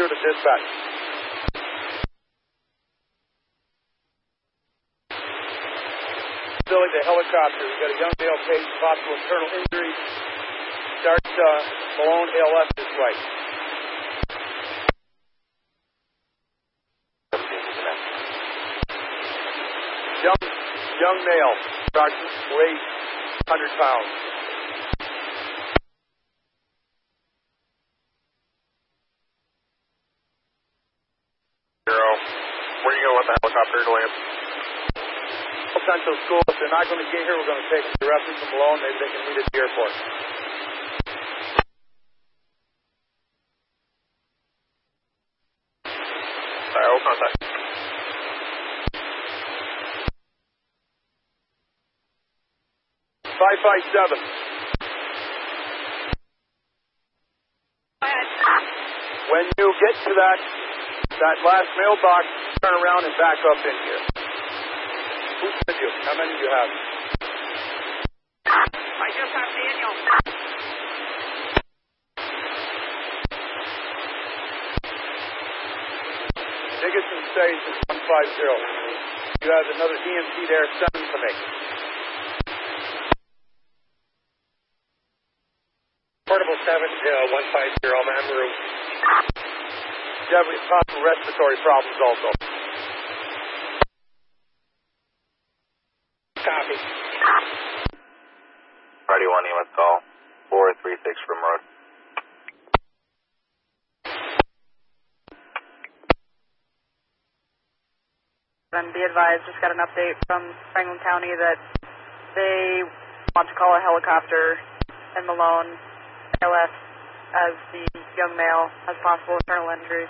through the dispatch. Facility to helicopter. We've got a young male patient, possible internal injury. Starts Malone ALS this way. Young male, sergeant, weight 100 pounds. Where are you going to let the helicopter land? Central School. If they're not going to get here, we're going to take them directly from Malone. Maybe they can meet at the airport. All right, we'll contact. 557. When you get to that last mailbox, turn around and back up in here. Who's with you? How many do you have? I just have Daniel. Dickinson Station 150. You have another EMT there, send them to me. Portable 70-150, I'm en route. You have possible respiratory problems also. Copy. Friday 1 EMS call, 436 from road. And be advised, just got an update from Franklin County that they want to call a helicopter in Malone, ALS, as the young male has possible internal injuries.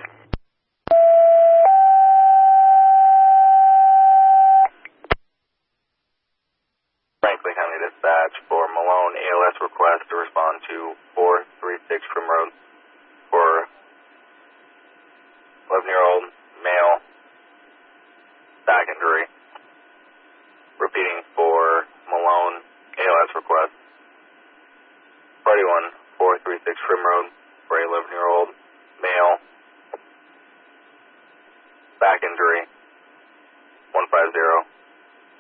Franklin County Dispatch for Malone ALS request to respond to 436 from road for 11-year-old male back injury. Repeating for Malone ALS request. Friday 1, 436 Trim Road for 11-year-old male back injury. 150.